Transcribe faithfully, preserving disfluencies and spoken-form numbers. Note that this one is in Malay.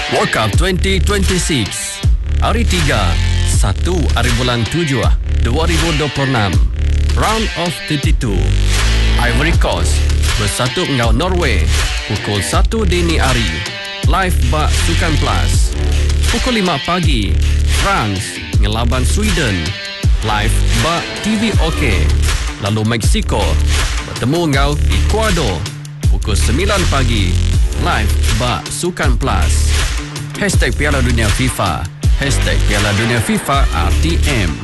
World Cup twenty twenty-enam. Hari tiga, satu hari bulan tujuh dua ribu dua puluh enam. Round of tiga puluh dua. Ivory Coast bersatu dengan Norway pukul satu dini hari. Live bak Sukan Plus. Pukul lima pagi, France ngelaban Sweden. Live bak T V OK. Lalu Mexico bertemu dengan Ecuador pukul sembilan pagi. Live bak Sukan Plus. Hashtag Piala Dunia FIFA. Hashtag Piala Dunia FIFA R T M.